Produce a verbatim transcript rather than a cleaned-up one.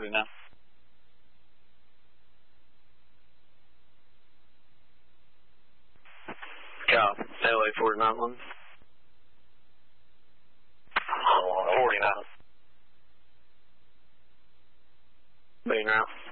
forty-nine. Cop, L A forty-nine one. forty-nine. Being route.